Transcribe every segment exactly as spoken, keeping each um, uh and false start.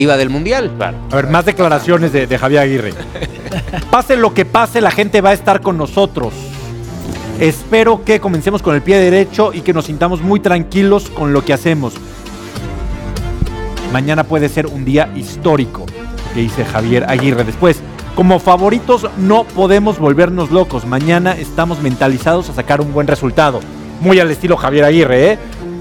del Mundial. Claro. A ver, más declaraciones de, de Javier Aguirre. Pase lo que pase, la gente va a estar con nosotros. Espero que comencemos con el pie derecho y que nos sintamos muy tranquilos con lo que hacemos. Mañana puede ser un día histórico, que dice Javier Aguirre. Después, como favoritos no podemos volvernos locos. Mañana estamos mentalizados a sacar un buen resultado. Muy al estilo Javier Aguirre, ¿eh?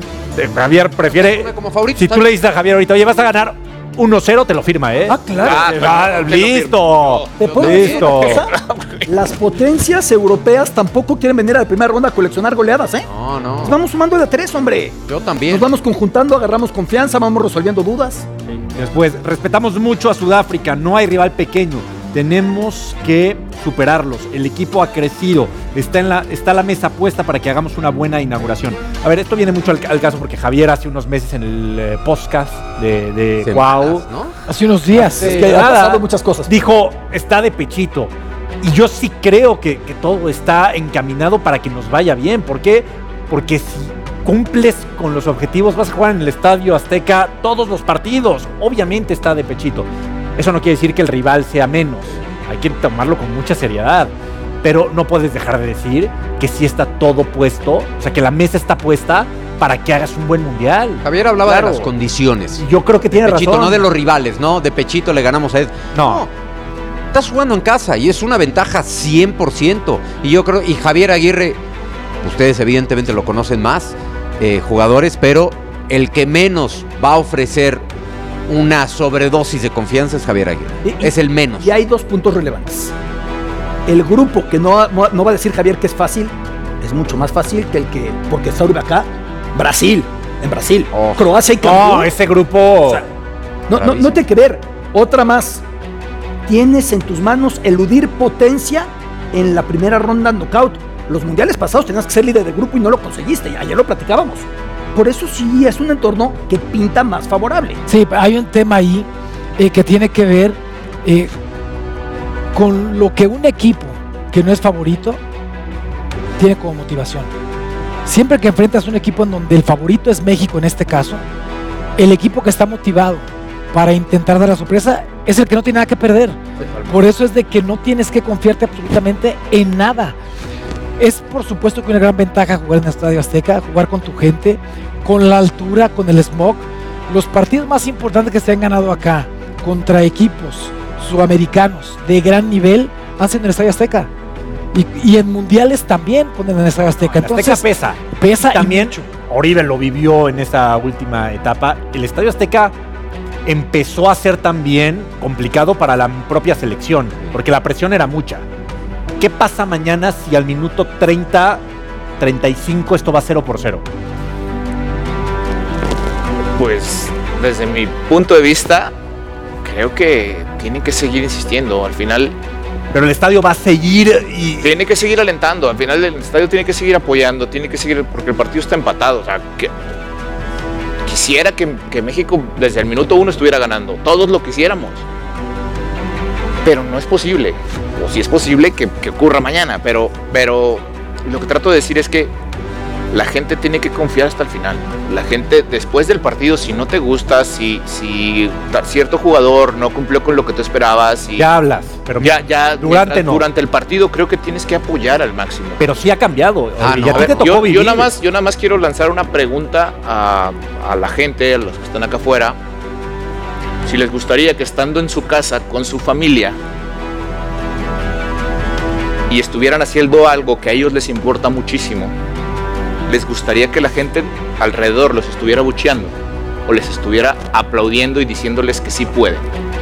Javier prefiere... Como favorito, si tú le dices a Javier ahorita, oye, vas a ganar uno cero, te lo firma, ¿eh? Ah, claro. Ah, pero ah, no te lo listo. ¿Te puedo decir Listo. una cosa? Las potencias europeas tampoco quieren venir a la primera ronda a coleccionar goleadas, ¿eh? No, no. Nos vamos sumando de a tres, hombre. Yo también. Nos vamos conjuntando, agarramos confianza, vamos resolviendo dudas. Después, respetamos mucho a Sudáfrica, no hay rival pequeño. Tenemos que superarlos. El equipo ha crecido. Está en la, está la mesa puesta para que hagamos una buena inauguración. A ver, esto viene mucho al, al caso porque Javier hace unos meses en el eh, podcast de, de Semanas, Cuau, ¿no? Hace unos días. Es que ha nada, pasado muchas cosas. dijo, está de pechito. Y yo sí creo que, que todo está encaminado para que nos vaya bien. ¿Por qué? Porque si cumples con los objetivos, vas a jugar en el Estadio Azteca todos los partidos. Obviamente está de pechito. Eso no quiere decir que el rival sea menos. Hay que tomarlo con mucha seriedad. Pero no puedes dejar de decir que sí está todo puesto, o sea, que la mesa está puesta para que hagas un buen mundial. Javier hablaba Claro. de las condiciones. Yo creo que tiene Pechito, razón. no de los rivales, ¿no? De pechito le ganamos a él. No. Estás jugando en casa y es una ventaja cien por ciento. Y yo creo, y Javier Aguirre, ustedes evidentemente lo conocen más, eh, jugadores, pero el que menos va a ofrecer una sobredosis de confianza es Javier Aguirre. Y- y- es el menos. Y hay dos puntos relevantes. El grupo que no, no, no va a decir Javier que es fácil, es mucho más fácil que el que, porque está ahorita acá, Brasil, en Brasil, Oh. Croacia y Camerún. No, ese grupo... O sea, no, no, no te hay que ver. Otra más. Tienes en tus manos eludir potencia en la primera ronda knockout. Los mundiales pasados tenías que ser líder del grupo y no lo conseguiste. Y ayer lo platicábamos. Por eso sí es un entorno que pinta más favorable. Sí, hay un tema ahí eh, que tiene que ver eh, con lo que un equipo que no es favorito tiene como motivación. Siempre que enfrentas un equipo en donde el favorito es México en este caso, el equipo que está motivado para intentar dar la sorpresa es el que no tiene nada que perder. Por eso es de que no tienes que confiarte absolutamente en nada. Es por supuesto que una gran ventaja jugar en el Estadio Azteca, jugar con tu gente, con la altura, con el smog. Los partidos más importantes que se han ganado acá contra equipos sudamericanos de gran nivel han sido en el Estadio Azteca. Y, y en mundiales también ponen en el Estadio Azteca. El Azteca Entonces pesa. pesa y También mucho. Oribe lo vivió en esa última etapa. El Estadio Azteca empezó a ser también complicado para la propia selección, porque la presión era mucha. ¿Qué pasa mañana si al minuto treinta, treinta y cinco esto va cero por cero? Pues desde mi punto de vista, creo que tienen que seguir insistiendo. Al final Pero el estadio va a seguir y... tiene que seguir alentando. Al final el estadio tiene que seguir apoyando, tiene que seguir, porque el partido está empatado. O sea, que quisiera que, que México desde el minuto uno estuviera ganando. Todos lo quisiéramos. Pero no es posible. O si es posible que, que ocurra mañana. Pero, pero lo que trato de decir es que la gente tiene que confiar hasta el final. La gente después del partido, si no te gusta, si, si cierto jugador no cumplió con lo que tú esperabas, y Ya hablas, pero ya, ya durante mientras- no. durante el partido creo que tienes que apoyar al máximo. Pero sí ha cambiado. Ah, y no. a A ti ver, te tocó yo, yo vivir. nada más, yo nada más quiero lanzar una pregunta a, a la gente, a los que están acá afuera. Si les gustaría que estando en su casa con su familia y estuvieran haciendo algo que a ellos les importa muchísimo, les gustaría que la gente alrededor los estuviera bucheando o les estuviera aplaudiendo y diciéndoles que sí pueden.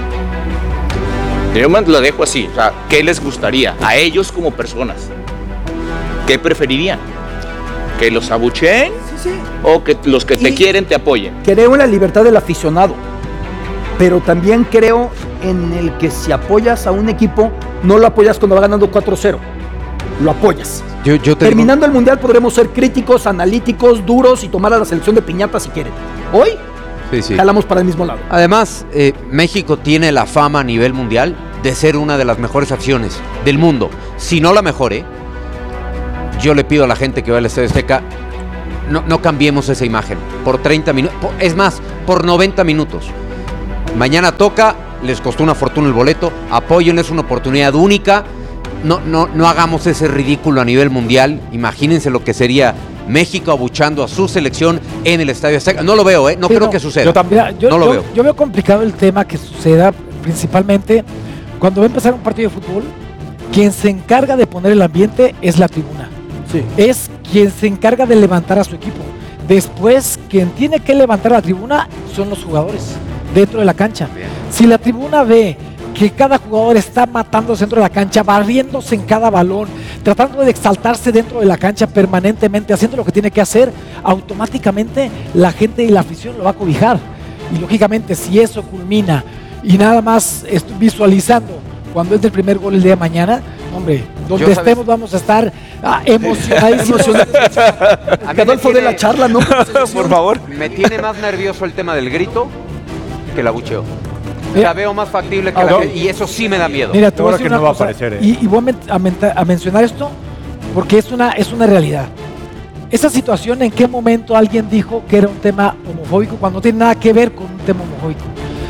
Yo me lo dejo así, o sea, ¿qué les gustaría a ellos como personas? ¿Qué preferirían? ¿Que los abucheen Sí, sí. o que los que te Y- quieren te apoyen? Creo en la libertad del aficionado, pero también creo en el que si apoyas a un equipo, no lo apoyas cuando va ganando cuatro cero. Lo apoyas. Yo, yo te digo- Terminando el mundial podremos ser críticos, analíticos, duros y tomar a la selección de piñata si quieren. Hoy Sí, sí. jalamos para el mismo lado. Además, eh, México tiene la fama a nivel mundial de ser una de las mejores aficiones del mundo. Si no la mejor, ¿eh? Yo le pido a la gente que va al Estadio Azteca, no, no cambiemos esa imagen. Por treinta minutos, es más, por noventa minutos. Mañana toca, les costó una fortuna el boleto, apoyen, es una oportunidad única. No, no, no hagamos ese ridículo a nivel mundial. Imagínense lo que sería México abuchando a su selección en el Estadio Azteca. No lo veo, ¿eh? No Sí, creo no. que suceda. Yo también. Mira, yo, no lo yo- veo. yo veo complicado el tema que suceda principalmente cuando va a empezar un partido de fútbol. Quien se encarga de poner el ambiente es la tribuna. Sí. Es quien se encarga de levantar a su equipo. Después, quien tiene que levantar la tribuna son los jugadores dentro de la cancha. Bien. Si la tribuna ve que cada jugador está matándose dentro de la cancha, barriéndose en cada balón, tratando de exaltarse dentro de la cancha permanentemente, haciendo lo que tiene que hacer, automáticamente la gente y la afición lo va a cobijar. Y lógicamente, si eso culmina y nada más estoy visualizando cuando entre el primer gol el día de mañana, hombre, donde Yo, estemos vamos a estar ah, emocionadísimos. A mí Que Adolfo me de tiene- la charla, ¿no? Por favor. Me tiene más nervioso el tema del grito que el abucheo. Mira, La veo más factible que Ah, la no. que- y eso sí me da miedo. Mira, te voy a Seguro decir que una no va a cosa, aparecer, eh. y, y voy a, men- a menta- a mencionar esto porque es una, es una realidad. Esa situación, ¿en qué momento alguien dijo que era un tema homofóbico cuando no tiene nada que ver con un tema homofóbico?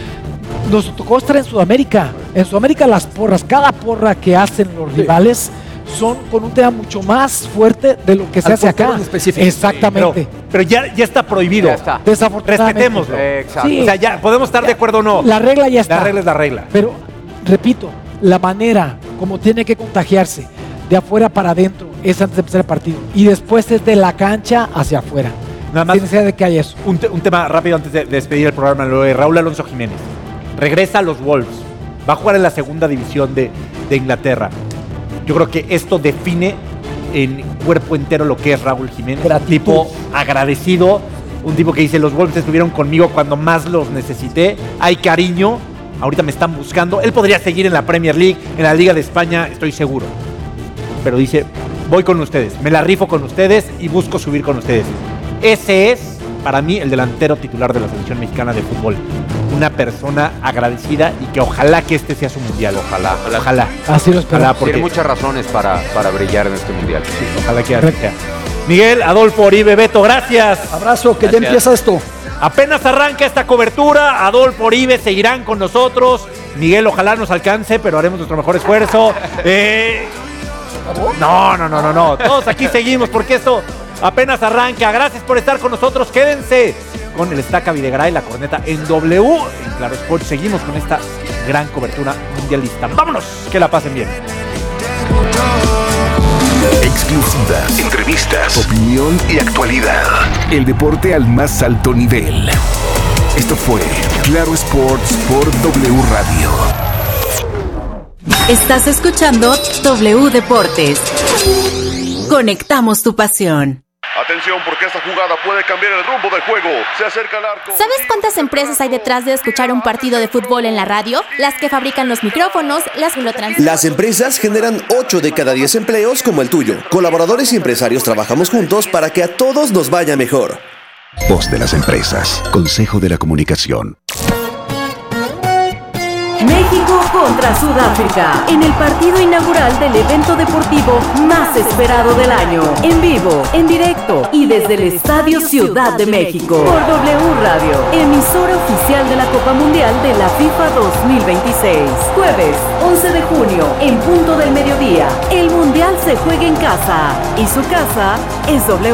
Nos tocó estar en Sudamérica. En Sudamérica las porras, cada porra que hacen los rivales son con un tema mucho más fuerte de lo que se Al hace portero acá. en específico. Pero, Exactamente. pero ya, ya está prohibido. Ya está. Desafortunadamente. Respetémoslo. Exacto. Sí. O sea, ya podemos estar de acuerdo o no. La regla ya está. La regla es la regla. Pero, repito, la manera como tiene que contagiarse de afuera para adentro es antes de empezar el partido. Y después es de la cancha hacia afuera. Nada más Sin necesidad de que haya eso. un, te- un tema rápido antes de, de despedir el programa, lo de Raúl Alonso Jiménez. Regresa a los Wolves. Va a jugar en la segunda división de, de Inglaterra. Yo creo que esto define en cuerpo entero lo que es Raúl Jiménez. Un Gratitud. tipo agradecido. Un tipo que dice, los Wolves estuvieron conmigo cuando más los necesité. Hay cariño. Ahorita me están buscando. Él podría seguir en la Premier League, en la Liga de España, estoy seguro. Pero dice, voy con ustedes, me la rifo con ustedes y busco subir con ustedes. Ese es, para mí, el delantero titular de la selección mexicana de fútbol. Una persona agradecida y que ojalá que este sea su mundial. Ojalá, ojalá. Ojalá, Así lo espero. ojalá porque, Tiene muchas razones para, para brillar en este mundial. ojalá que así sea. Miguel, Adolfo, Oribe, Beto, gracias. Abrazo, que ya Gracias. empieza esto. Apenas arranca esta cobertura, Adolfo, Oribe seguirán con nosotros. Miguel, ojalá nos alcance, pero haremos nuestro mejor esfuerzo. Eh, no, no, no, no, no. Todos aquí seguimos porque esto apenas arranca. Gracias por estar con nosotros. Quédense con el Estaca Videgaray, la corneta en W. En Claro Sport seguimos con esta gran cobertura mundialista. Vámonos, que la pasen bien. Exclusivas, entrevistas, opinión y actualidad. El deporte al más alto nivel. Esto fue Claro Sports por W Radio. Estás escuchando W Deportes. Conectamos tu pasión. Atención porque esta jugada puede cambiar el rumbo del juego. Se acerca al arco. ¿Sabes cuántas empresas hay detrás de escuchar un partido de fútbol en la radio? Las que fabrican los micrófonos, las que lo transmiten. Las empresas generan ocho de cada diez empleos como el tuyo. Colaboradores y empresarios trabajamos juntos para que a todos nos vaya mejor. Voz de las empresas. Consejo de la Comunicación. México contra Sudáfrica en el partido inaugural del evento deportivo más esperado del año. En vivo, en directo y desde el Estadio Ciudad de México. Por W Radio, emisora oficial de la Copa Mundial de la FIFA dos mil veintiséis. Jueves, once de junio, en punto del mediodía. El Mundial se juega en casa y su casa es W.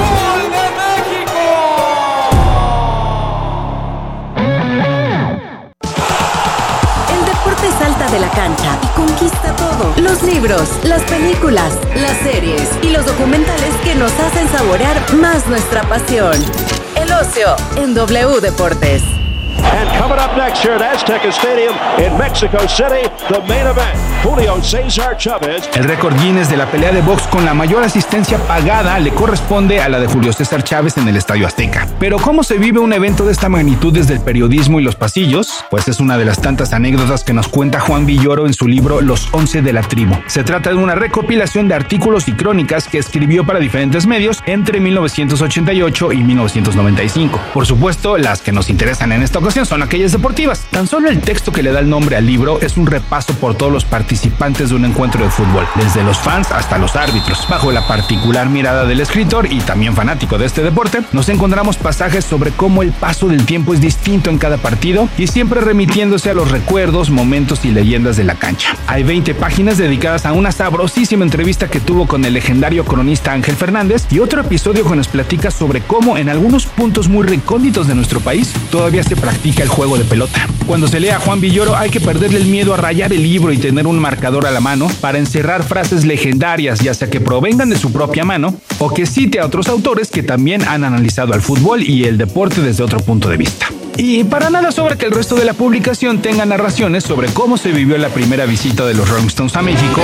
Salta de la cancha y conquista todo. Los libros, las películas, las series y los documentales que nos hacen saborear más nuestra pasión. El ocio en W Deportes. And coming up next here at Azteca Stadium in Mexico City, the main event, Julio César Chávez. El récord Guinness de la pelea de box con la mayor asistencia pagada le corresponde a la de Julio César Chávez en el Estadio Azteca. Pero ¿cómo se vive un evento de esta magnitud desde el periodismo y los pasillos? Pues es una de las tantas anécdotas que nos cuenta Juan Villoro en su libro Los Once de la Tribu. Se trata de una recopilación de artículos y crónicas que escribió para diferentes medios entre mil novecientos ochenta y ocho y mil novecientos noventa y cinco. Por supuesto, las que nos interesan en esta ocasión información son aquellas deportivas. Tan solo el texto que le da el nombre al libro es un repaso por todos los participantes de un encuentro de fútbol, desde los fans hasta los árbitros. Bajo la particular mirada del escritor y también fanático de este deporte, nos encontramos pasajes sobre cómo el paso del tiempo es distinto en cada partido y siempre remitiéndose a los recuerdos, momentos y leyendas de la cancha. Hay veinte páginas dedicadas a una sabrosísima entrevista que tuvo con el legendario cronista Ángel Fernández y otro episodio que nos platica sobre cómo en algunos puntos muy recónditos de nuestro país todavía se practica el juego de pelota. Cuando se lee a Juan Villoro hay que perderle el miedo a rayar el libro y tener un marcador a la mano para encerrar frases legendarias, ya sea que provengan de su propia mano o que cite a otros autores que también han analizado al fútbol y el deporte desde otro punto de vista. Y para nada sobra que el resto de la publicación tenga narraciones sobre cómo se vivió la primera visita de los Rolling Stones a México,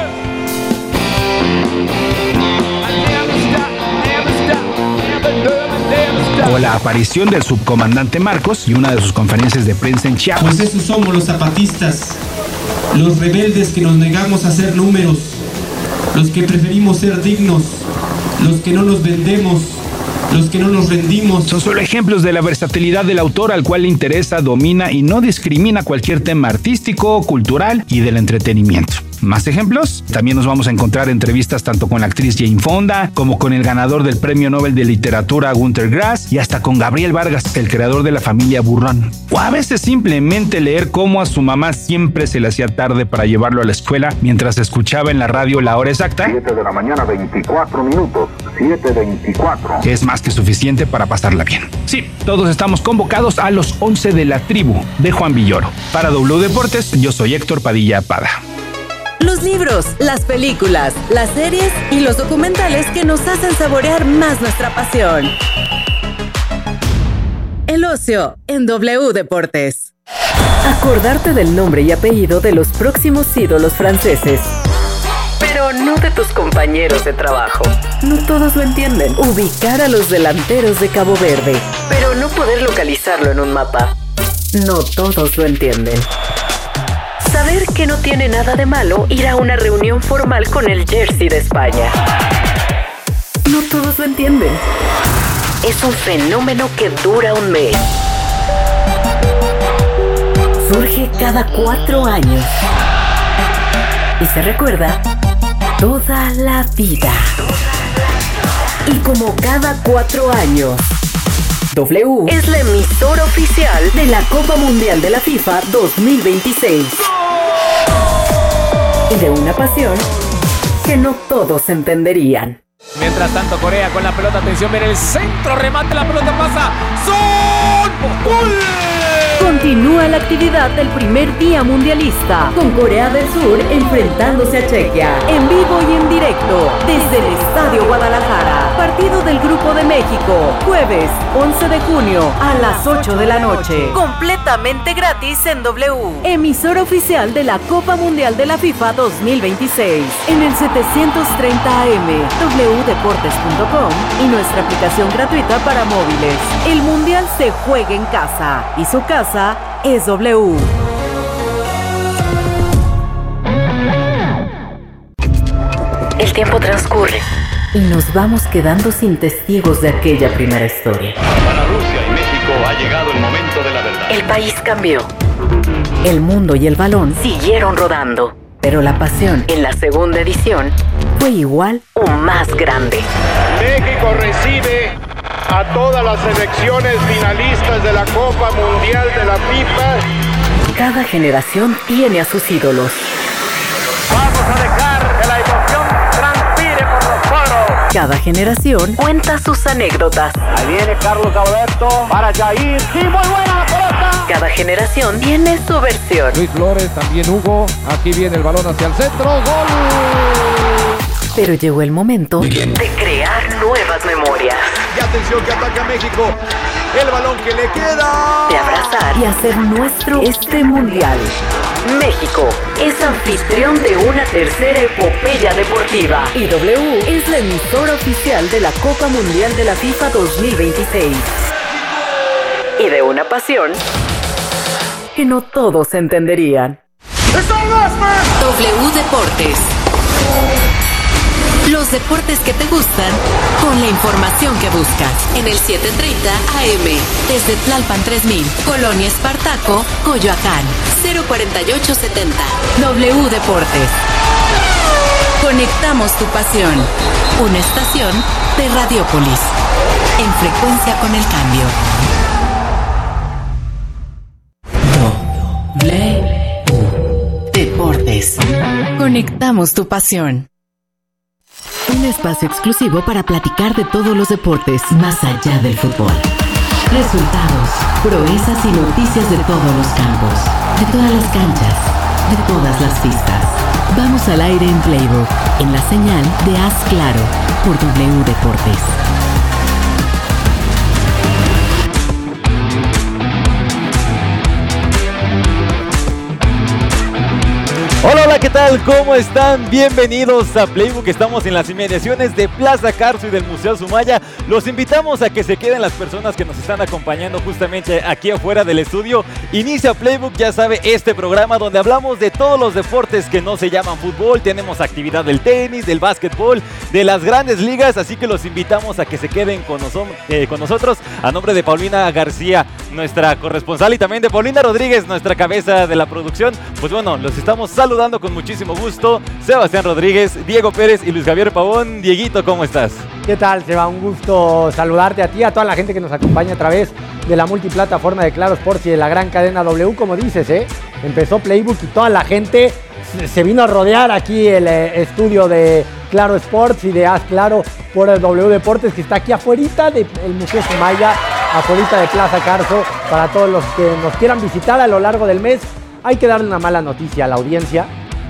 o la aparición del subcomandante Marcos y una de sus conferencias de prensa en Chiapas. Pues esos somos los zapatistas, los rebeldes que nos negamos a hacer números, los que preferimos ser dignos, los que no nos vendemos, los que no nos rendimos. Son solo ejemplos de la versatilidad del autor, al cual le interesa, domina y no discrimina cualquier tema artístico, cultural y del entretenimiento. ¿Más ejemplos? También nos vamos a encontrar entrevistas tanto con la actriz Jane Fonda, como con el ganador del Premio Nobel de Literatura Günter Grass, y hasta con Gabriel Vargas, el creador de la familia Burrón. O a veces simplemente leer cómo a su mamá siempre se le hacía tarde para llevarlo a la escuela mientras escuchaba en la radio la hora exacta. siete de la mañana, veinticuatro minutos. siete veinticuatro. Que es más que suficiente para pasarla bien. Sí, todos estamos convocados a los once de la tribu de Juan Villoro. Para W Deportes, yo soy Héctor Padilla Pada. Los libros, las películas, las series y los documentales que nos hacen saborear más nuestra pasión. El ocio en W Deportes. Acordarte del nombre y apellido de los próximos ídolos franceses. Pero no de tus compañeros de trabajo. No todos lo entienden. Ubicar a los delanteros de Cabo Verde, pero no poder localizarlo en un mapa. No todos lo entienden. Saber que no tiene nada de malo ir a una reunión formal con el jersey de España. No todos lo entienden. Es un fenómeno que dura un mes. Surge cada cuatro años. Y se recuerda toda la vida. Y como cada cuatro años, W es la emisora oficial de la Copa Mundial de la FIFA dos mil veintiséis. Y de una pasión que no todos entenderían. Mientras tanto, Corea con la pelota, atención, viene el centro, remate, la pelota pasa. ¡Son! ¡Gol! Continúa la actividad del primer día mundialista, con Corea del Sur enfrentándose a Chequia, en vivo y en directo, desde el Estadio Guadalajara. Partido del Grupo de México, jueves once de junio a las ocho de la noche. Completamente gratis en W. Emisora oficial de la Copa Mundial de la FIFA dos mil veintiséis, en el setecientos treinta A M, w deportes punto com y nuestra aplicación gratuita para móviles. El Mundial se juega en casa y su casa es W. El tiempo transcurre y nos vamos quedando sin testigos de aquella primera historia. Para Rusia y México ha llegado el momento de la verdad. El país cambió. El mundo y el balón siguieron rodando, pero la pasión en la segunda edición fue igual o más grande. México recibe a todas las selecciones finalistas de la Copa Mundial de la FIFA. Cada generación tiene a sus ídolos. Vamos a dejar que la emoción transpire por los poros. Cada generación cuenta sus anécdotas. Ahí viene Carlos Alberto para Jair. ¡Sí, muy buena la pelota! Cada generación tiene su versión. Luis Flores, también Hugo. Aquí viene el balón hacia el centro. ¡Gol! Pero llegó el momento de crear nuevas memorias. Y atención que ataca México. El balón que le queda. De abrazar y hacer nuestro este mundial. México es anfitrión de una tercera epopeya deportiva. Y W es la emisora oficial de la Copa Mundial de la FIFA dos mil veintiséis. Y de una pasión que no todos entenderían. W Deportes. Los deportes que te gustan con la información que buscas. En el setecientos treinta A M. Desde Tlalpan tres mil, Colonia Espartaco, Coyoacán. cero cuarenta y ocho setenta. W Deportes. Conectamos tu pasión. Una estación de Radiópolis. En frecuencia con el cambio. W Deportes. Conectamos tu pasión. Un espacio exclusivo para platicar de todos los deportes más allá del fútbol. Resultados, proezas y noticias de todos los campos, de todas las canchas, de todas las pistas. Vamos al aire en Playbook, en la señal de Haz Claro, por W Deportes. Hola, hola, ¿qué tal? ¿Cómo están? Bienvenidos a Playbook. Estamos en las inmediaciones de Plaza Carso y del Museo Sumaya. Los invitamos a que se queden las personas que nos están acompañando justamente aquí afuera del estudio. Inicia Playbook, ya sabe, este programa donde hablamos de todos los deportes que no se llaman fútbol. Tenemos actividad del tenis, del básquetbol, de las grandes ligas, así que los invitamos a que se queden con, noso- eh, con nosotros. A nombre de Paulina García, nuestra corresponsal, y también de Paulina Rodríguez, nuestra cabeza de la producción, pues bueno, los estamos saludando Saludando con muchísimo gusto, Sebastián Rodríguez, Diego Pérez y Luis Javier Pavón. Dieguito, ¿cómo estás? ¿Qué tal, Seba? Un gusto saludarte a ti, a toda la gente que nos acompaña a través de la multiplataforma de Claro Sports y de la gran cadena W, como dices, ¿eh? Empezó Playbook y toda la gente se vino a rodear aquí el eh, estudio de Claro Sports y de Haz Claro por el W Deportes, que está aquí afuerita del Museo Sumaya, afuerita de Plaza Carso, para todos los que nos quieran visitar a lo largo del mes. Hay que darle una mala noticia a la audiencia.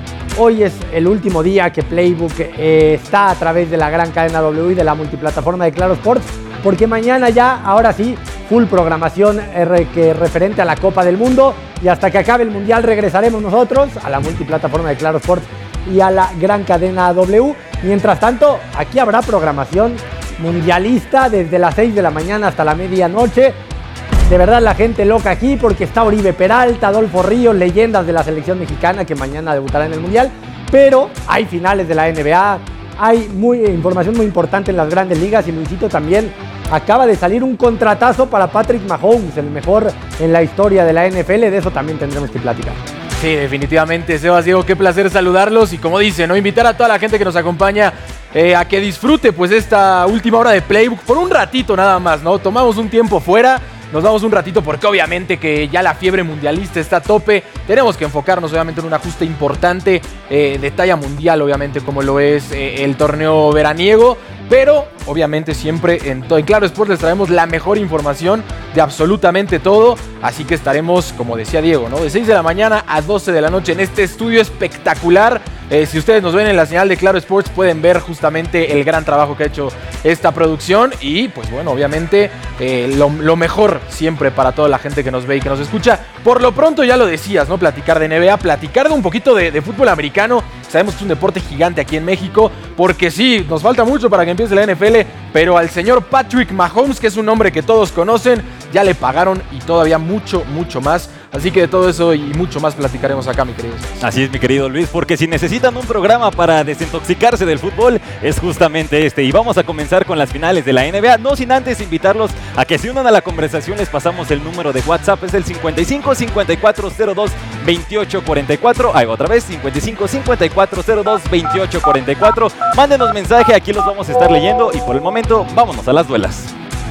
Hoy es el último día que Playbook eh, está a través de la gran cadena W y de la multiplataforma de Claro Sports, porque mañana ya, ahora sí, full programación eh, que referente a la Copa del Mundo, y hasta que acabe el Mundial regresaremos nosotros a la multiplataforma de Claro Sports y a la gran cadena W. Mientras tanto, aquí habrá programación mundialista desde las seis de la mañana hasta la medianoche. De verdad, la gente loca aquí porque está Oribe Peralta, Adolfo Ríos, leyendas de la selección mexicana que mañana debutará en el Mundial. Pero hay finales de la N B A, hay muy, información muy importante en las grandes ligas, y Luisito también acaba de salir un contratazo para Patrick Mahomes, el mejor en la historia de la N F L. De eso también tendremos que platicar. Sí, definitivamente, Sebas, Diego, qué placer saludarlos y, como dice, ¿no?, invitar a toda la gente que nos acompaña eh, a que disfrute pues esta última hora de Playbook por un ratito nada más, ¿no? Tomamos un tiempo fuera. Nos vamos un ratito porque obviamente que ya la fiebre mundialista está a tope. Tenemos que enfocarnos obviamente en un ajuste importante eh, de talla mundial, obviamente, como lo es eh, el torneo veraniego. Pero obviamente siempre en, en Claro Sports les traemos la mejor información de absolutamente todo. Así que estaremos, como decía Diego, ¿no?, de seis de la mañana a doce de la noche en este estudio espectacular. Eh, si ustedes nos ven en la señal de Claro Sports, pueden ver justamente el gran trabajo que ha hecho esta producción. Y pues bueno, obviamente eh, lo, lo mejor siempre para toda la gente que nos ve y que nos escucha. Por lo pronto, ya lo decías, ¿no?, platicar de N B A, platicar de un poquito de, de fútbol americano. Sabemos que es un deporte gigante aquí en México, porque sí, nos falta mucho para que empiece la N F L, pero al señor Patrick Mahomes, que es un nombre que todos conocen, ya le pagaron y todavía mucho, mucho más. Así que de todo eso y mucho más platicaremos acá, mi querido. Así es, mi querido Luis, porque si necesitan un programa para desintoxicarse del fútbol, es justamente este. Y vamos a comenzar con las finales de la N B A, no sin antes invitarlos a que se unan a la conversación. Les pasamos el número de WhatsApp, es el cincuenta y cinco, cincuenta y cuatro cero dos, veintiocho cuarenta y cuatro. Ahí otra vez, cincuenta y cinco, cincuenta y cuatro cero dos, veintiocho cuarenta y cuatro. Mándenos mensaje, aquí los vamos a estar leyendo. Y por el momento, vámonos a las duelas.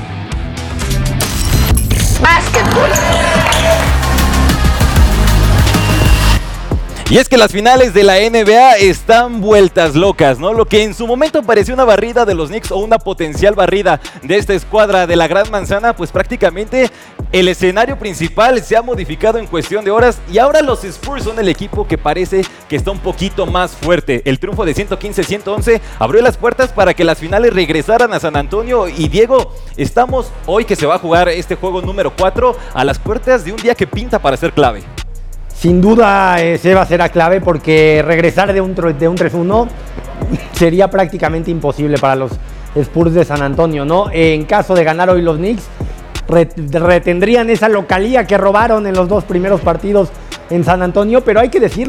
Básquetbol. Y es que las finales de la N B A están vueltas locas, ¿no? Lo que en su momento pareció una barrida de los Knicks o una potencial barrida de esta escuadra de la Gran Manzana, pues prácticamente el escenario principal se ha modificado en cuestión de horas y ahora los Spurs son el equipo que parece que está un poquito más fuerte. El triunfo de ciento quince a ciento once abrió las puertas para que las finales regresaran a San Antonio. Y Diego, estamos hoy que se va a jugar este juego número cuatro a las puertas de un día que pinta para ser clave. Sin duda, eh, Seba será clave, porque regresar de un, de un tres uno sería prácticamente imposible para los Spurs de San Antonio, ¿no? En caso de ganar hoy los Knicks, retendrían esa localía que robaron en los dos primeros partidos en San Antonio. Pero hay que decirlo,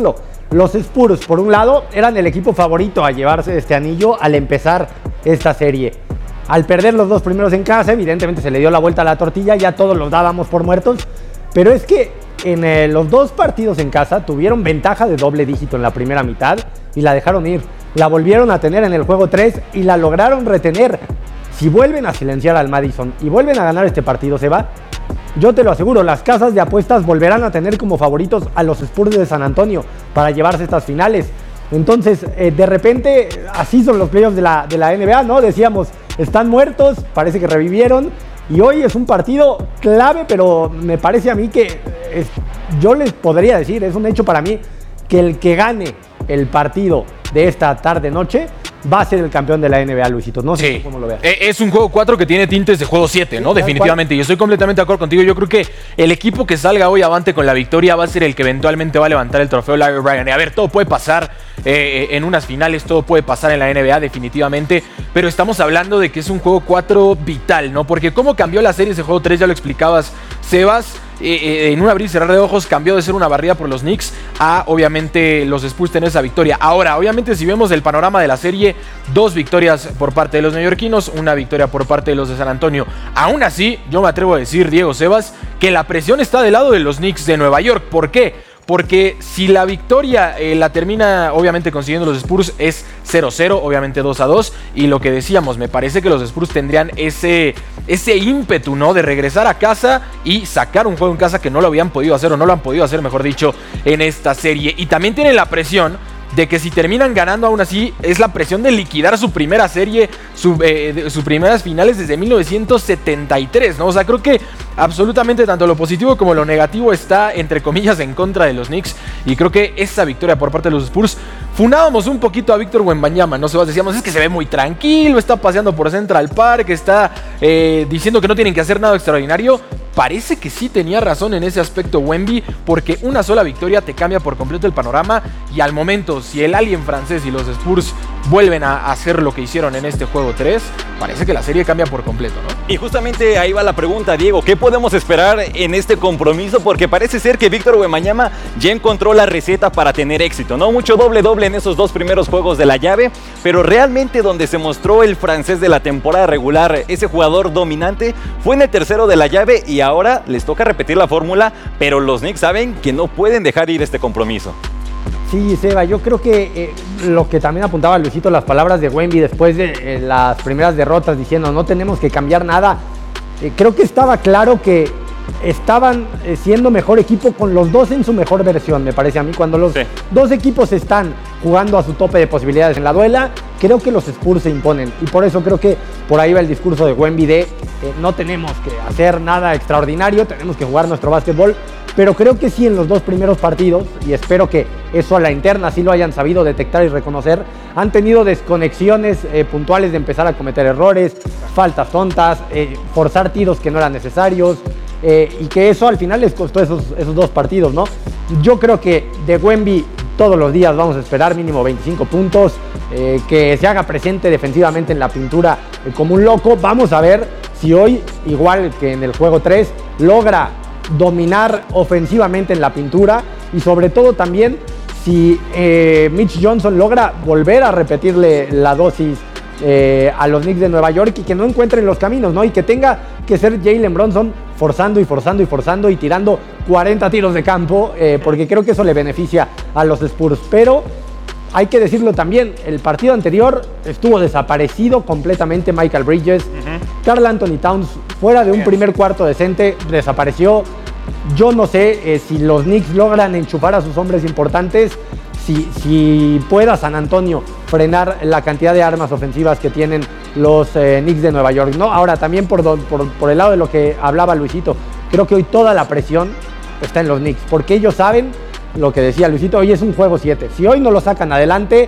Los Spurs, por un lado, eran el equipo favorito a llevarse este anillo al empezar esta serie. Al perder los dos primeros en casa, evidentemente se le dio la vuelta a la tortilla, ya todos los dábamos por muertos, pero es que en eh, los dos partidos en casa tuvieron ventaja de doble dígito en la primera mitad y la dejaron ir. La volvieron a tener en el juego tres y la lograron retener. Si vuelven a silenciar al Madison y vuelven a ganar este partido, Seba, yo te lo aseguro, las casas de apuestas volverán a tener como favoritos a los Spurs de San Antonio para llevarse estas finales. Entonces, eh, de repente, así son los playoffs de la, de la N B A, ¿no? Decíamos, están muertos, parece que revivieron. Y hoy es un partido clave, pero me parece a mí que es, yo les podría decir, es un hecho para mí, que el que gane el partido de esta tarde-noche va a ser el campeón de la N B A, Luisito. No sé sí. cómo lo veas. Es un juego cuatro que tiene tintes de juego siete, ¿no? Sí, definitivamente. Y estoy completamente de acuerdo contigo. Yo creo que el equipo que salga hoy avante con la victoria va a ser el que eventualmente va a levantar el trofeo Larry O'Brien. Y a ver, todo puede pasar eh, en unas finales, todo puede pasar en la N B A, definitivamente. Pero estamos hablando de que es un juego cuatro vital, ¿no? Porque cómo cambió la serie ese juego tres, ya lo explicabas, Sebas. Eh, eh, en un abrir y cerrar de ojos cambió de ser una barrida por los Knicks a obviamente los Spurs tener esa victoria. Ahora, obviamente si vemos el panorama de la serie, dos victorias por parte de los neoyorquinos, una victoria por parte de los de San Antonio. Aún así, yo me atrevo a decir, Diego, Sebas, que la presión está del lado de los Knicks de Nueva York. ¿Por qué? Porque si la victoria eh, la termina obviamente consiguiendo los Spurs es cero cero, obviamente dos a dos. Y lo que decíamos, me parece que los Spurs tendrían ese, ese ímpetu, ¿no? De regresar a casa y sacar un juego en casa que no lo habían podido hacer, o no lo han podido hacer, mejor dicho, en esta serie. Y también tienen la presión de que si terminan ganando aún así, es la presión de liquidar su primera serie, su, eh, de, sus primeras finales desde mil novecientos setenta y tres, ¿no? O sea, creo que absolutamente tanto lo positivo como lo negativo está, entre comillas, en contra de los Knicks. Y creo que esa victoria por parte de los Spurs, funábamos un poquito a Víctor Wembanyama, ¿no? Se decíamos, es que se ve muy tranquilo, está paseando por Central Park, está eh, diciendo que no tienen que hacer nada extraordinario. Parece que sí tenía razón en ese aspecto Wemby, porque una sola victoria te cambia por completo el panorama. Y al momento, si el alien francés y los Spurs vuelven a hacer lo que hicieron en este juego tres, parece que la serie cambia por completo, ¿no? Y justamente ahí va la pregunta, Diego, ¿qué podemos esperar en este compromiso? Porque parece ser que Víctor Wembanyama ya encontró la receta para tener éxito, ¿no? Mucho doble-doble en esos dos primeros juegos de la llave, pero realmente donde se mostró el francés de la temporada regular, ese jugador dominante, fue en el tercero de la llave. Y ahora les toca repetir la fórmula, pero los Knicks saben que no pueden dejar ir este compromiso. Sí, Seba, yo creo que eh, lo que también apuntaba Luisito, las palabras de Wemby después de eh, las primeras derrotas, diciendo no tenemos que cambiar nada, eh, creo que estaba claro que estaban eh, siendo mejor equipo con los dos en su mejor versión, me parece a mí. Cuando los sí. dos equipos están jugando a su tope de posibilidades en la duela, creo que los Spurs se imponen. Y por eso creo que por ahí va el discurso de Wemby de eh, no tenemos que hacer nada extraordinario, tenemos que jugar nuestro básquetbol. Pero creo que sí, en los dos primeros partidos, y espero que eso a la interna sí lo hayan sabido detectar y reconocer, han tenido desconexiones eh, puntuales de empezar a cometer errores, faltas tontas, eh, forzar tiros que no eran necesarios, eh, y que eso al final les costó esos, esos dos partidos, ¿no? Yo creo que de Wemby todos los días vamos a esperar mínimo veinticinco puntos, eh, que se haga presente defensivamente en la pintura eh, como un loco. Vamos a ver si hoy, igual que en el juego tres, logra dominar ofensivamente en la pintura, y sobre todo también si eh, Mitch Johnson logra volver a repetirle la dosis eh, a los Knicks de Nueva York, y que no encuentren los caminos, ¿no? Y que tenga que ser Jalen Brunson forzando y forzando y forzando y tirando cuarenta tiros de campo, eh, porque creo que eso le beneficia a los Spurs. Pero hay que decirlo también, el partido anterior estuvo desaparecido completamente Michael Bridges. Uh-huh. Karl Anthony Towns, fuera de un primer cuarto decente, desapareció. Yo no sé eh, si los Knicks logran enchufar a sus hombres importantes, si, si pueda San Antonio frenar la cantidad de armas ofensivas que tienen los eh, Knicks de Nueva York, ¿no? Ahora, también por, por, por el lado de lo que hablaba Luisito, creo que hoy toda la presión está en los Knicks, porque ellos saben lo que decía Luisito, hoy es un juego siete. Si hoy no lo sacan adelante,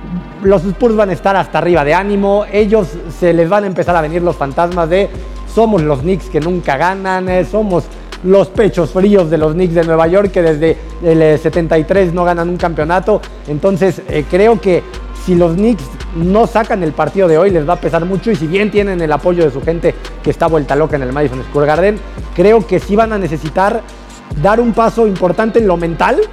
los Spurs van a estar hasta arriba de ánimo, ellos se les van a empezar a venir los fantasmas de somos los Knicks que nunca ganan, eh, somos los pechos fríos de los Knicks de Nueva York que desde el setenta y tres no ganan un campeonato. Entonces eh, creo que si los Knicks no sacan el partido de hoy les va a pesar mucho, y si bien tienen el apoyo de su gente que está vuelta loca en el Madison Square Garden, creo que sí van a necesitar dar un paso importante en lo mental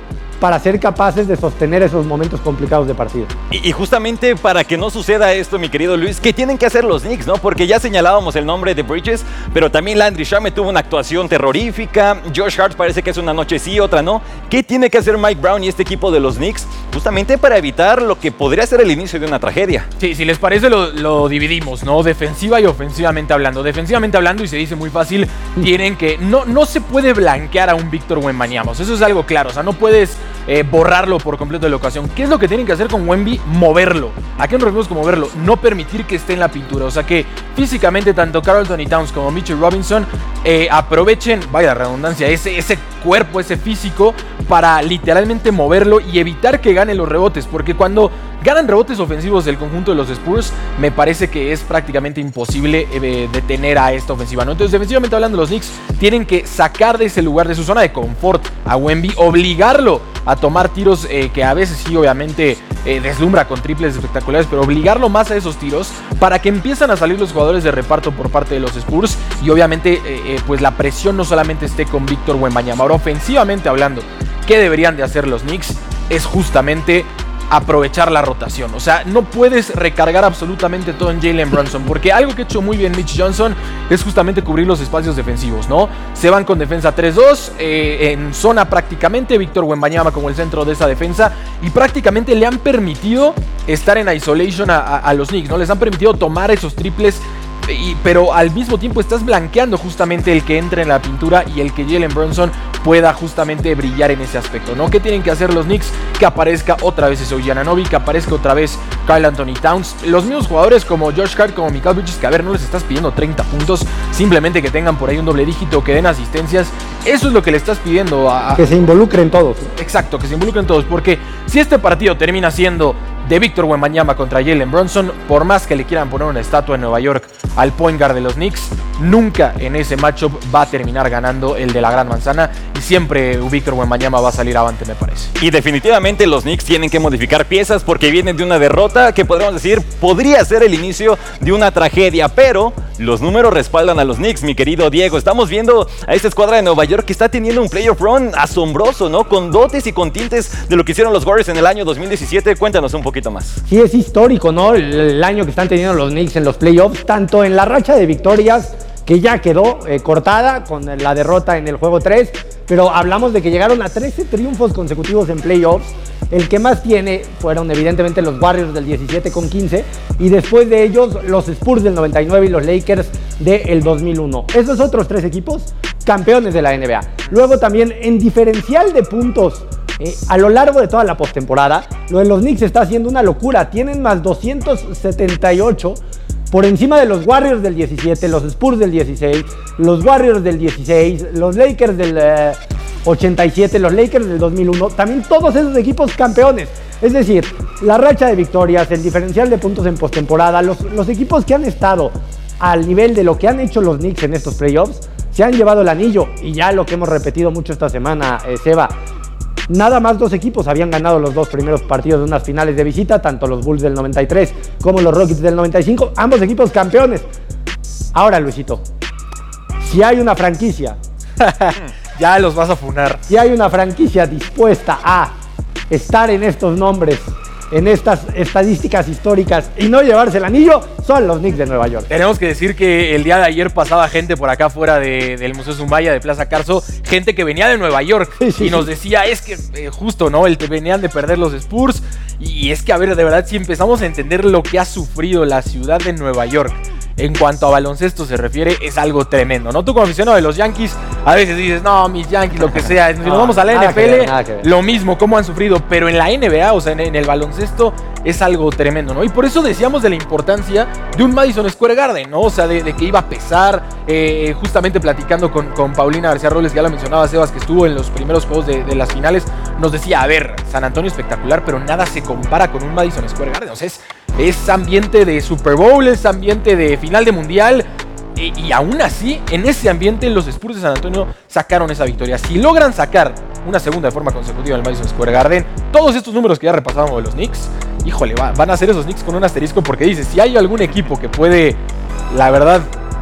para ser capaces de sostener esos momentos complicados de partido. Y, y justamente para que no suceda esto, mi querido Luis, ¿qué tienen que hacer los Knicks, no? Porque ya señalábamos el nombre de Bridges, pero también Landry Shamet tuvo una actuación terrorífica, Josh Hart parece que es una noche sí, otra no. ¿Qué tiene que hacer Mike Brown y este equipo de los Knicks justamente para evitar lo que podría ser el inicio de una tragedia? Sí, si les parece lo, lo dividimos, ¿no? Defensiva y ofensivamente hablando. Defensivamente hablando, y se dice muy fácil, tienen que... No, no se puede blanquear a un Víctor Wembanyama, eso es algo claro, o sea, no puedes... Eh, borrarlo por completo de la ocasión. ¿Qué es lo que tienen que hacer con Wemby? Moverlo. ¿A qué nos referimos con moverlo? No permitir que esté en la pintura. O sea que físicamente tanto Karl Anthony Towns como Mitchell Robinson eh, aprovechen, vaya redundancia, ese, ese cuerpo, ese físico para literalmente moverlo y evitar que gane los rebotes. Porque cuando ganan rebotes ofensivos del conjunto de los Spurs, me parece que es prácticamente imposible eh, detener a esta ofensiva, ¿no? Entonces, defensivamente hablando, los Knicks tienen que sacar de ese lugar, de su zona de confort a Wemby, obligarlo a tomar tiros eh, que a veces sí, obviamente, eh, deslumbra con triples espectaculares, pero obligarlo más a esos tiros para que empiezan a salir los jugadores de reparto por parte de los Spurs y obviamente, eh, eh, pues la presión no solamente esté con Víctor Wembanyama. Ahora, ofensivamente hablando, ¿qué deberían de hacer los Knicks? Es justamente aprovechar la rotación. O sea, no puedes recargar absolutamente todo en Jalen Brunson, porque algo que ha hecho muy bien Mitch Johnson es justamente cubrir los espacios defensivos, ¿no? Se van con defensa tres dos, eh, en zona prácticamente, Víctor Wembanyama como el centro de esa defensa, y prácticamente le han permitido estar en isolation a, a, a los Knicks, ¿no? Les han permitido tomar esos triples, y, pero al mismo tiempo estás blanqueando justamente el que entre en la pintura y el que Jalen Brunson pueda justamente brillar en ese aspecto, ¿no? ¿Qué tienen que hacer los Knicks? Que aparezca otra vez ese Ojanovic, que aparezca otra vez Karl Anthony Towns, los mismos jugadores como Josh Hart, como Mikal Bridges, que a ver, no les estás pidiendo treinta puntos, simplemente que tengan por ahí un doble dígito, que den asistencias, eso es lo que le estás pidiendo a... a... Que se involucren todos. Exacto, que se involucren todos, porque si este partido termina siendo de Víctor Wembanyama contra Jalen Brunson, por más que le quieran poner una estatua en Nueva York al point guard de los Knicks, nunca en ese matchup va a terminar ganando el de la Gran Manzana y siempre Víctor Wembanyama va a salir avante, me parece. Y definitivamente los Knicks tienen que modificar piezas porque vienen de una derrota que podríamos decir podría ser el inicio de una tragedia, pero los números respaldan a los Knicks, mi querido Diego. Estamos viendo a esta escuadra de Nueva York que está teniendo un playoff run asombroso, ¿no? Con dotes y con tintes de lo que hicieron los Warriors en el año dos mil diecisiete. Cuéntanos un poquito más. Sí, es histórico, ¿no? El, el año que están teniendo los Knicks en los playoffs, tanto en la racha de victorias que ya quedó eh, cortada con la derrota en el juego tres, pero hablamos de que llegaron a trece triunfos consecutivos en playoffs. El que más tiene fueron evidentemente los Warriors del diecisiete con quince y después de ellos los Spurs del noventa y nueve y los Lakers del dos mil uno. Esos otros tres equipos campeones de la N B A. Luego también en diferencial de puntos eh, a lo largo de toda la postemporada, lo de los Knicks está haciendo una locura. Tienen más doscientos setenta y ocho por encima de los Warriors del diecisiete, los Spurs del dieciséis, los Warriors del dieciséis, los Lakers del eh, ochenta y siete, los Lakers del dos mil uno, también todos esos equipos campeones. Es decir, la racha de victorias, el diferencial de puntos en postemporada, los, los equipos que han estado al nivel de lo que han hecho los Knicks en estos playoffs, se han llevado el anillo. Y ya lo que hemos repetido mucho esta semana, eh, Seba, nada más dos equipos habían ganado los dos primeros partidos de unas finales de visita, tanto los Bulls del noventa y tres como los Rockets del noventa y cinco, ambos equipos campeones. Ahora, Luisito, si hay una franquicia... Ya los vas a funar. Si hay una franquicia dispuesta a estar en estos nombres, en estas estadísticas históricas y no llevarse el anillo, son los Knicks de Nueva York. Tenemos que decir que el día de ayer pasaba gente por acá fuera de, del Museo Zumaya de Plaza Carso, gente que venía de Nueva York sí, sí, y nos decía, es que eh, justo, ¿no? El, venían de perder los Spurs y es que, a ver, de verdad, si empezamos a entender lo que ha sufrido la ciudad de Nueva York en cuanto a baloncesto se refiere, es algo tremendo, ¿no? Tú como aficionado de los Yankees, a veces dices, no, mis Yankees, lo que sea. Si nos vamos a la N F L, ver, lo mismo, cómo han sufrido. Pero en la N B A, o sea, en, en el baloncesto, es algo tremendo, ¿no? Y por eso decíamos de la importancia de un Madison Square Garden, ¿no? O sea, de, de que iba a pesar, eh, justamente platicando con, con Paulina García Robles, que ya la mencionaba Sebas, que estuvo en los primeros juegos de, de las finales, nos decía, a ver, San Antonio espectacular, pero nada se compara con un Madison Square Garden. O sea, es, es ambiente de Super Bowl, es ambiente de final de Mundial, y, y aún así, en ese ambiente, los Spurs de San Antonio sacaron esa victoria. Si logran sacar una segunda de forma consecutiva en el Madison Square Garden, todos estos números que ya repasábamos de los Knicks, híjole, va, van a ser esos Knicks con un asterisco, porque dice, si hay algún equipo que puede, la verdad,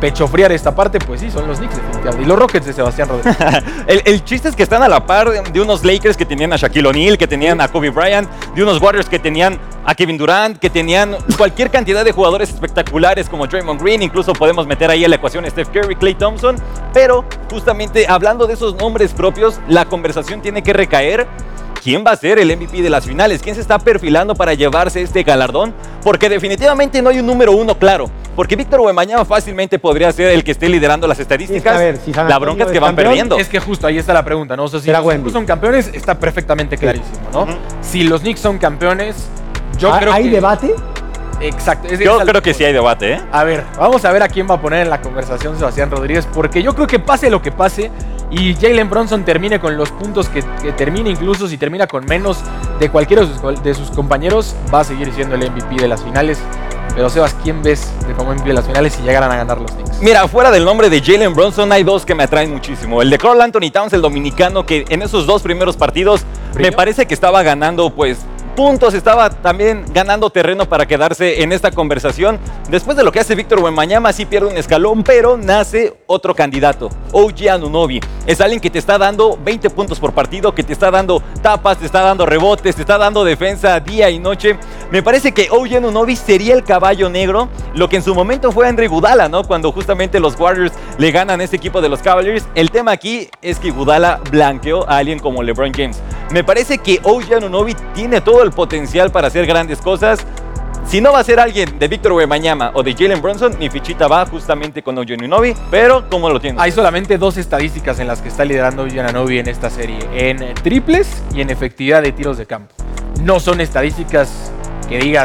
pechofriar esta parte, pues sí, son los Knicks definitivamente. Y los Rockets de Sebastián Rodríguez. el, el chiste es que están a la par de unos Lakers que tenían a Shaquille O'Neal, que tenían a Kobe Bryant, de unos Warriors que tenían a Kevin Durant, que tenían cualquier cantidad de jugadores espectaculares como Draymond Green, incluso podemos meter ahí a la ecuación Steph Curry, Klay Thompson, pero justamente hablando de esos nombres propios, la conversación tiene que recaer. ¿Quién va a ser el M V P de las finales? ¿Quién se está perfilando para llevarse este galardón? Porque definitivamente no hay un número uno claro. Porque Víctor Wembanyama fácilmente podría ser el que esté liderando las estadísticas. Es que a ver, si la bronca es que van campeón, perdiendo. Es que justo ahí está la pregunta, ¿no? O sea, si los Knicks son campeones, está perfectamente clarísimo, ¿no? Uh-huh. Si los Knicks son campeones, yo ¿Hay, creo ¿hay que... debate? Exacto. Es, yo es creo que sí hay debate, ¿eh? A ver, vamos a ver a quién va a poner en la conversación Sebastián Rodríguez, porque yo creo que pase lo que pase y Jalen Brunson termine con los puntos que, que termine, incluso si termina con menos de cualquiera de sus, de sus compañeros, va a seguir siendo el M V P de las finales. Pero Sebas, ¿quién ves de como M V P de las finales si llegaran a ganar los Knicks? Mira, fuera del nombre de Jalen Brunson hay dos que me atraen muchísimo. El de Karl Anthony Towns, el dominicano, que en esos dos primeros partidos ¿Brillo? me parece que estaba ganando, pues... puntos, estaba también ganando terreno para quedarse en esta conversación. Después de lo que hace Víctor Wembanyama, sí pierde un escalón, pero nace otro candidato, O G Anunoby. Es alguien que te está dando veinte puntos por partido, que te está dando tapas, te está dando rebotes, te está dando defensa día y noche. Me parece que O G Anunoby sería el caballo negro, lo que en su momento fue Andre Iguodala, ¿no? Cuando justamente los Warriors le ganan a este equipo de los Cavaliers. El tema aquí es que Iguodala blanqueó a alguien como LeBron James. Me parece que O G Anunoby tiene todo el potencial para hacer grandes cosas. Si no va a ser alguien de Víctor Wembanyama o de Jalen Brunson, mi fichita va justamente con O G Anunoby, pero ¿cómo lo tienes? Hay solamente dos estadísticas en las que está liderando O G Anunoby en esta serie, en triples y en efectividad de tiros de campo. No son estadísticas que digas...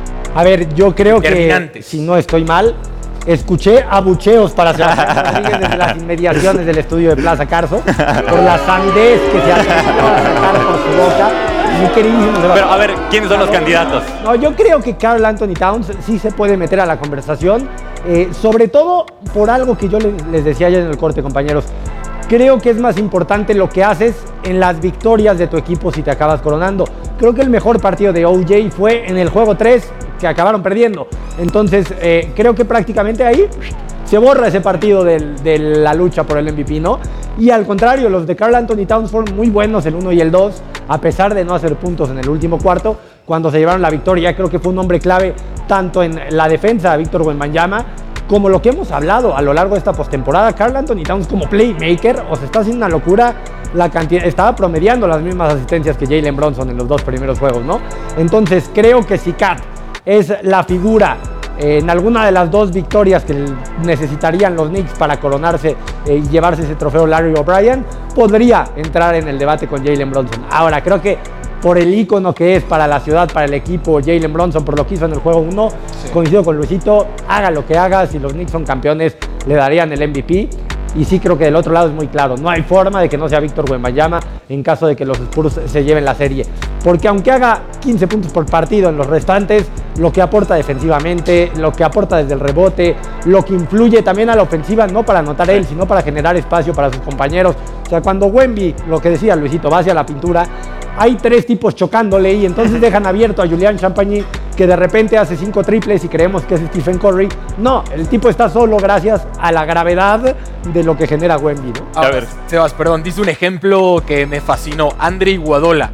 A ver, yo creo que, si no estoy mal, escuché abucheos para Sebastián Rodríguez desde las inmediaciones del estudio de Plaza Carso por la sandez que se ha sacar por su boca. Mi queridísimo Sebastián. Pero a ver, ¿quiénes son los candidatos? No, yo creo que Karl Anthony Towns sí se puede meter a la conversación, eh, sobre todo por algo que yo les, les decía ayer en el corte, compañeros. Creo que es más importante lo que haces en las victorias de tu equipo si te acabas coronando. Creo que el mejor partido de O J fue en el juego tres, que acabaron perdiendo. Entonces, eh, creo que prácticamente ahí se borra ese partido del, de la lucha por el M V P, ¿no? Y al contrario, los de Karl Anthony Towns fueron muy buenos el uno y el dos, a pesar de no hacer puntos en el último cuarto, cuando se llevaron la victoria. Creo que fue un hombre clave tanto en la defensa de Víctor Wembanyama, como lo que hemos hablado a lo largo de esta postemporada. Karl Anthony Towns como playmaker, o sea, está haciendo una locura la cantidad, estaba promediando las mismas asistencias que Jalen Brunson en los dos primeros juegos, ¿no? Entonces, creo que si Kat es la figura eh, en alguna de las dos victorias que necesitarían los Knicks para coronarse eh, y llevarse ese trofeo Larry O'Brien, podría entrar en el debate con Jalen Brunson. Ahora, creo que por el ícono que es para la ciudad, para el equipo, Jalen Brunson, por lo que hizo en el juego uno, sí. Coincido con Luisito, haga lo que haga, si los Knicks son campeones, le darían el M V P. Y sí creo que del otro lado es muy claro, no hay forma de que no sea Víctor Wembanyama en caso de que los Spurs se lleven la serie. Porque aunque haga quince puntos por partido en los restantes, lo que aporta defensivamente, lo que aporta desde el rebote, lo que influye también a la ofensiva, no para anotar él, sino para generar espacio para sus compañeros. O sea, cuando Wemby, lo que decía Luisito, va hacia la pintura, hay tres tipos chocándole y entonces dejan abierto a Julian Champagny, que de repente hace cinco triples y creemos que es Stephen Curry. No, el tipo está solo gracias a la gravedad de lo que genera Wemby, ¿no? A ver, Sebas, perdón, dice un ejemplo que me fascinó, Andre Iguodala.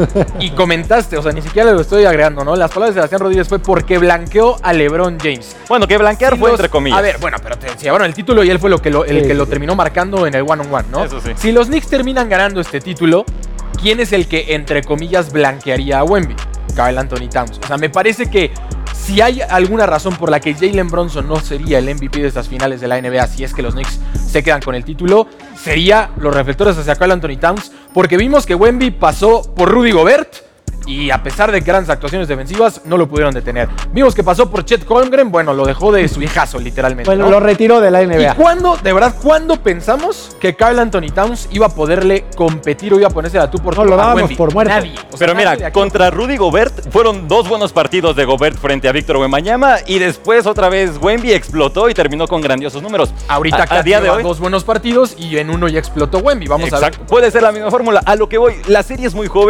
Y comentaste, o sea, ni siquiera lo estoy agregando, ¿no? Las palabras de Sebastián Rodríguez fue porque blanqueó a LeBron James. Bueno, que blanquear si fue los, entre comillas. A ver, bueno, pero te, se llevaron el título y él fue lo que lo, el sí, que sí. lo terminó marcando en el one-on-one, ¿no? Eso sí. Si los Knicks terminan ganando este título, ¿quién es el que, entre comillas, blanquearía a Wemby? Karl Anthony Towns. O sea, me parece que si hay alguna razón por la que Jalen Brunson no sería el M V P de estas finales de la N B A, si es que los Knicks se quedan con el título, sería los reflectores hacia Karl Anthony Towns, porque vimos que Wemby pasó por Rudy Gobert y a pesar de grandes actuaciones defensivas, no lo pudieron detener. Vimos que pasó por Chet Holmgren, bueno, lo dejó de su hijazo, literalmente. Bueno, ¿no? lo retiró de la N B A. ¿Y cuándo, de verdad, cuándo pensamos que Karl Anthony Towns iba a poderle competir o iba a ponerse a tú por No, lo dábamos por muerto. Nadie. O sea, Pero nadie mira, contra Rudy Gobert fueron dos buenos partidos de Gobert frente a Víctor Wembanyama y después otra vez Wemby explotó y terminó con grandiosos números. Ahorita a, a día de hoy dos buenos partidos y en uno ya explotó Wemby. Vamos Exacto. a ver. Puede ser la misma fórmula. A lo que voy, la serie es muy joven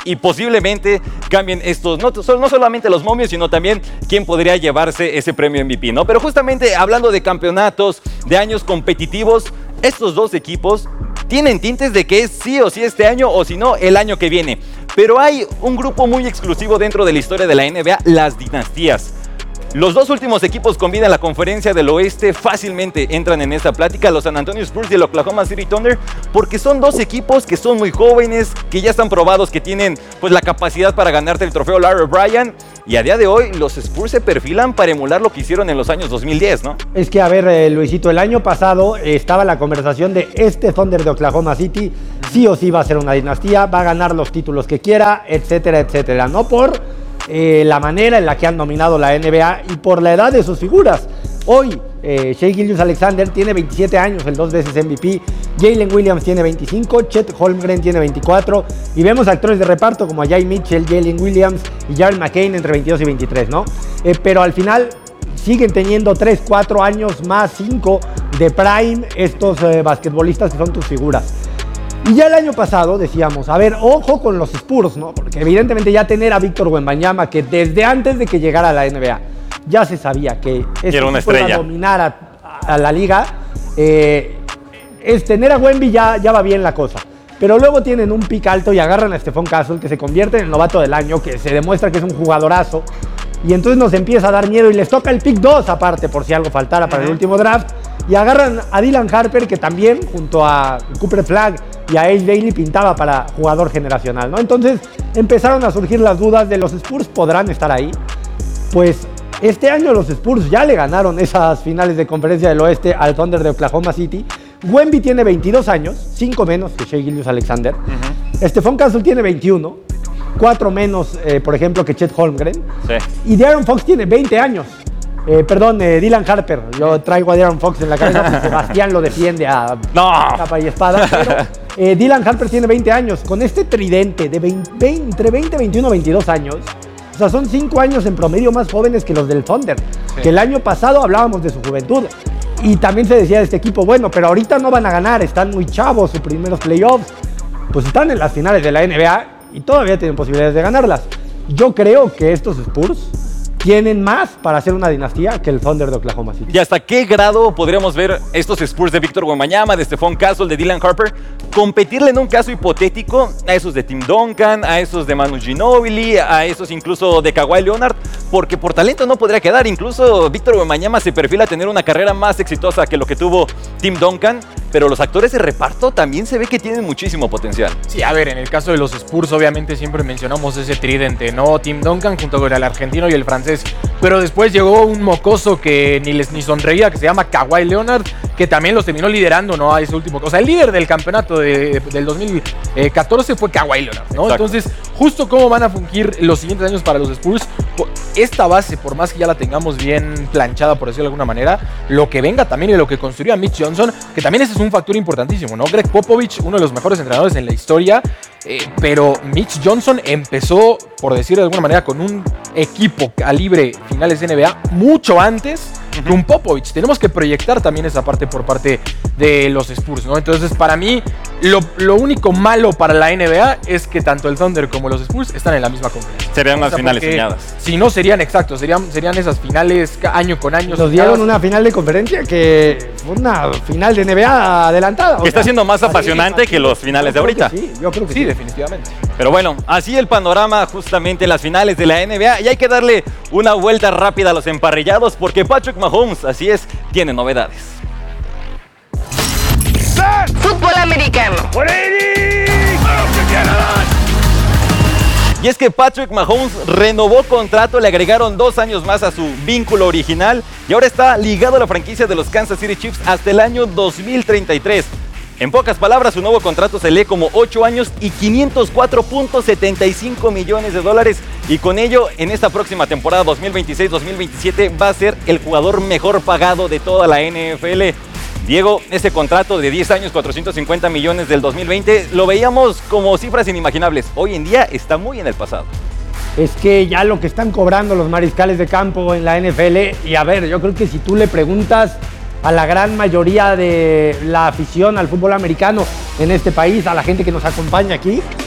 y posiblemente cambien estos, no, no solamente los momios, sino también quién podría llevarse ese premio M V P, ¿no? Pero justamente hablando de campeonatos, de años competitivos, estos dos equipos tienen tintes de que es sí o sí este año o si no el año que viene. Pero hay un grupo muy exclusivo dentro de la historia de la N B A, las dinastías. Los dos últimos equipos con vida en la conferencia del oeste fácilmente entran en esta plática, los San Antonio Spurs y el Oklahoma City Thunder, porque son dos equipos que son muy jóvenes, que ya están probados, que tienen pues la capacidad para ganarte el trofeo Larry O'Brien, y a día de hoy los Spurs se perfilan para emular lo que hicieron en los años dos mil diez, ¿no? Es que, a ver, eh, Luisito, el año pasado eh, estaba la conversación de este Thunder de Oklahoma City, sí o sí va a ser una dinastía, va a ganar los títulos que quiera, etcétera, etcétera, no por Eh, la manera en la que han dominado la N B A y por la edad de sus figuras. Hoy, eh, Shai Gilgeous-Alexander tiene veintisiete años, el dos veces M V P. Jalen Williams tiene veinticinco, Chet Holmgren tiene veinticuatro. Y vemos actores de reparto como Jay Mitchell, Jalen Williams y Jared McCain entre veintidós y veintitrés, ¿no? Eh, pero al final siguen teniendo tres, cuatro años más, cinco de prime estos eh, basquetbolistas que son tus figuras. Y ya el año pasado decíamos, a ver, ojo con los Spurs, ¿no? Porque evidentemente ya tener a Víctor Wembanyama, que desde antes de que llegara a la N B A, ya se sabía que este era una equipo iba estrella. a dominar a, a la liga, eh, es tener a Wemby ya, ya va bien la cosa. Pero luego tienen un pick alto y agarran a Stephon Castle, que se convierte en el novato del año, que se demuestra que es un jugadorazo. Y entonces nos empieza a dar miedo y les toca el pick dos aparte, por si algo faltara para el último draft. Y agarran a Dylan Harper, que también, junto a Cooper Flagg y a Ace Bailey, pintaba para jugador generacional, ¿no? Entonces empezaron a surgir las dudas de los Spurs, ¿podrán estar ahí? Pues este año los Spurs ya le ganaron esas finales de conferencia del oeste al Thunder de Oklahoma City. Wemby tiene veintidós años, cinco menos que Shai Gilgeous-Alexander. Uh-huh. Stephon Castle tiene veintiuno, cuatro menos, eh, por ejemplo, que Chet Holmgren. Sí. Y De'Aaron Fox tiene veinte años. Eh, perdón, eh, Dylan Harper. Yo traigo a De'Aaron Fox en la cabeza porque Sebastián lo defiende a no. capa y espada. Pero eh, Dylan Harper tiene veinte años. Con este tridente de veinte, veinte, entre veinte, veintiuno, veintidós años, o sea, son cinco años en promedio más jóvenes que los del Thunder. Sí. Que el año pasado hablábamos de su juventud. Y también se decía de este equipo, bueno, pero ahorita no van a ganar, están muy chavos, sus primeros playoffs. Pues están en las finales de la N B A y todavía tienen posibilidades de ganarlas. Yo creo que estos Spurs tienen más para hacer una dinastía que el Thunder de Oklahoma City. ¿Y hasta qué grado podríamos ver estos Spurs de Víctor Wembanyama, de Stephon Castle, de Dylan Harper, competirle en un caso hipotético a esos de Tim Duncan, a esos de Manu Ginobili, a esos incluso de Kawhi Leonard? Porque por talento no podría quedar. Incluso Víctor Wembanyama se perfila a tener una carrera más exitosa que lo que tuvo Tim Duncan, pero los actores de reparto también se ve que tienen muchísimo potencial. Sí, a ver, en el caso de los Spurs obviamente siempre mencionamos ese tridente, ¿no? Tim Duncan junto con el argentino y el francés, pero después llegó un mocoso que ni les ni sonreía, que se llama Kawhi Leonard, que también los terminó liderando, ¿no? A ese último, o sea, el líder del campeonato de, del dos mil catorce fue Kawhi Leonard, ¿no? Exacto. Entonces, justo cómo van a fungir los siguientes años para los Spurs, esta base, por más que ya la tengamos bien planchada, por decirlo de alguna manera, lo que venga también y lo que construya Mitch Johnson, que también ese es un factor importantísimo, ¿no? Greg Popovich, uno de los mejores entrenadores en la historia, eh, pero Mitch Johnson empezó, por decirlo de alguna manera, con un equipo calibre finales de N B A mucho antes que un Popovich. Tenemos que proyectar también esa parte por parte de los Spurs, ¿no? Entonces, para mí, lo, lo único malo para la N B A es que tanto el Thunder como los Spurs están en la misma conferencia. Serían unas o sea, finales soñadas. Si no, serían exactos, serían, serían esas finales año con año. Nos dieron una final de conferencia que fue una final de N B A adelantada. Que está sea, siendo más apasionante sí, que los finales de ahorita. Sí, yo creo que sí, sí, definitivamente. Pero bueno, así el panorama justamente en las finales de la N B A. Y hay que darle una vuelta rápida a los emparrillados porque Patrick Mahomes, así es, tiene novedades. Fútbol americano. Y es que Patrick Mahomes renovó contrato, le agregaron dos años más a su vínculo original y ahora está ligado a la franquicia de los Kansas City Chiefs hasta el año dos mil treinta y tres. En pocas palabras, su nuevo contrato se lee como ocho años y quinientos cuatro punto setenta y cinco millones de dólares. Y con ello, en esta próxima temporada dos mil veintiséis dos mil veintisiete va a ser el jugador mejor pagado de toda la N F L. Diego, ese contrato de diez años, cuatrocientos cincuenta millones del dos mil veinte, lo veíamos como cifras inimaginables. Hoy en día está muy en el pasado. Es que ya lo que están cobrando los mariscales de campo en la N F L, y a ver, yo creo que si tú le preguntas a la gran mayoría de la afición al fútbol americano en este país, a la gente que nos acompaña aquí,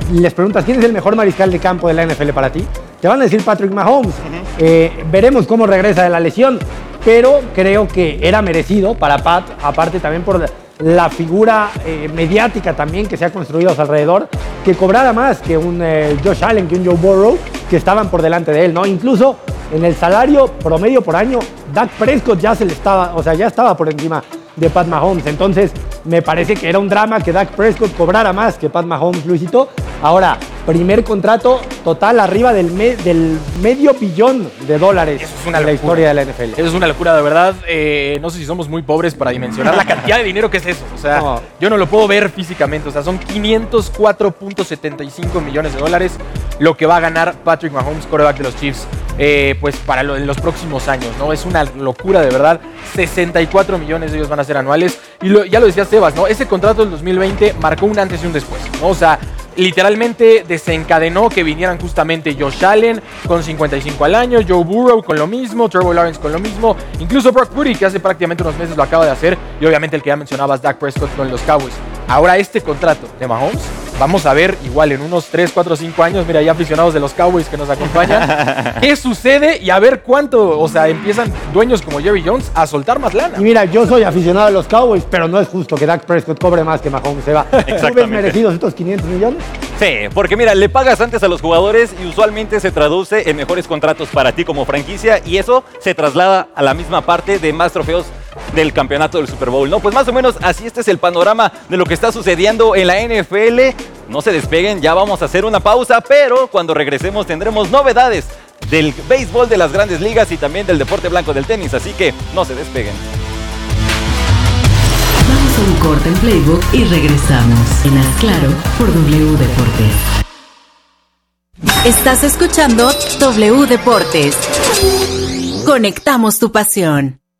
les preguntas quién es el mejor mariscal de campo de la N F L para ti, te van a decir Patrick Mahomes. Uh-huh. eh, veremos cómo regresa de la lesión, pero creo que era merecido para Pat, aparte también por la figura eh, mediática también que se ha construido a su alrededor, que cobrara más que un eh, Josh Allen, que un Joe Burrow, que estaban por delante de él, ¿no? Incluso en el salario promedio por año, Dak Prescott ya se le estaba, o sea, ya estaba por encima de Pat Mahomes. Entonces, me parece que era un drama que Dak Prescott cobrara más que Pat Mahomes, Luisito. Ahora, primer contrato total arriba del, me, del medio billón de dólares. Eso es una en la historia de la N F L. Eso es una locura, de verdad. Eh, no sé si somos muy pobres para dimensionar la cantidad de dinero que es eso. O sea, no. Yo no lo puedo ver físicamente. O sea, son quinientos cuatro punto setenta y cinco millones de dólares lo que va a ganar Patrick Mahomes, quarterback de los Chiefs, eh, pues para lo, en los próximos años, ¿no? Es una locura, de verdad. sesenta y cuatro millones de ellos van a ser anuales. Y lo, ya lo decía Sebas, ¿no? Ese contrato del dos mil veinte marcó un antes y un después, ¿no? O sea, literalmente desencadenó que vinieran justamente Josh Allen con cincuenta y cinco al año, Joe Burrow con lo mismo, Trevor Lawrence con lo mismo, incluso Brock Purdy, que hace prácticamente unos meses lo acaba de hacer, y obviamente el que ya mencionabas, Dak Prescott con los Cowboys. Ahora este contrato de Mahomes, vamos a ver igual en unos tres, cuatro, cinco años, mira, ya aficionados de los Cowboys que nos acompañan, qué sucede y a ver cuánto, o sea, empiezan dueños como Jerry Jones a soltar más lana. Y mira, yo soy aficionado a los Cowboys, pero no es justo que Dak Prescott cobre más que Mahomes, se va. ¿Tú ves merecidos estos quinientos millones? Sí, porque mira, le pagas antes a los jugadores y usualmente se traduce en mejores contratos para ti como franquicia, y eso se traslada a la misma parte de más trofeos del campeonato del Super Bowl, ¿no? Pues más o menos así este es el panorama de lo que está sucediendo en la N F L. No se despeguen, ya vamos a hacer una pausa, pero cuando regresemos tendremos novedades del béisbol de las grandes ligas y también del deporte blanco del tenis, así que no se despeguen. Vamos a un corte en Playbook y regresamos en Haz Claro por W Deportes. Estás escuchando W Deportes. Conectamos tu pasión.